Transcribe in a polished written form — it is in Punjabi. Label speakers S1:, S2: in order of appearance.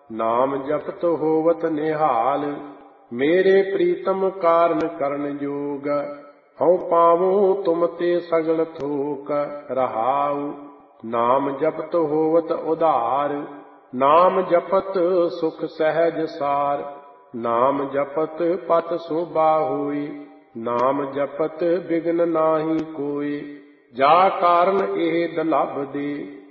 S1: ਨਾਮ ਜਪਤ ਹੋਵਤ ਨਿਹਾਲ। ਮੇਰੇ ਪ੍ਰੀਤਮ ਕਾਰਨ ਕਰਨ ਜੋਗ, ਹਉ ਪਾਵਉ ਤੁਮ ਤੇ ਸਗਲ ਥੋਕ। ਰਹਾਉ ਨਾਮ ਜਪਤ ਹੋਵਤ ਉਧਾਰ, ਨਾਮ ਜਪਤ ਸੁਖ ਸਹਿਜ ਸਾਰ। ਨਾਮ ਜਪਤ ਪਤ ਸੋਭਾ ਹੋਈ, ਨਾਮ ਜਪਤ ਬਿਗਨ ਨਾਹੀ ਕੋਈ। ਜਾ ਕਾਰਨ ਇਹ ਦਲਭ ਦੇ,